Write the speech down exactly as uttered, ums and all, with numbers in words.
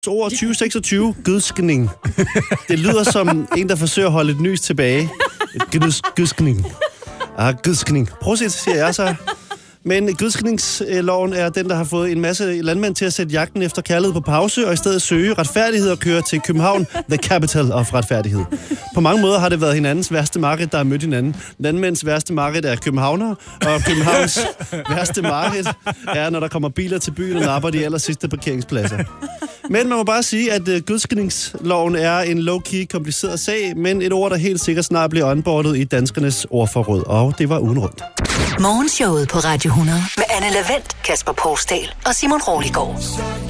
Ord tyve seksogtyve, gødskning. Det lyder som en, der forsøger at holde et nys tilbage. Gødskning. Ah, gødskning. Prøv at se, siger jeg så. Men gødskningsloven er den, der har fået en masse landmænd til at sætte jagten efter kærlighed på pause, og i stedet søge retfærdighed og køre til København, the capital of retfærdighed. På mange måder har det været hinandens værste mareridt, der har mødt hinanden. Landmænds værste mareridt er københavner, og Københavns værste mareridt er, når der kommer biler til byen og napper de aller sidste parkeringspladser. Men man må bare sige, at uh, gødskningsloven er en low-key kompliceret sag, men et ord, der helt sikkert snart bliver onboardet i danskernes ordforråd. Og det var ugen rundt. Morgenshowet på Radio hundrede med Anne Lavendt, Kasper Poulsdal og Simon Roliggaard.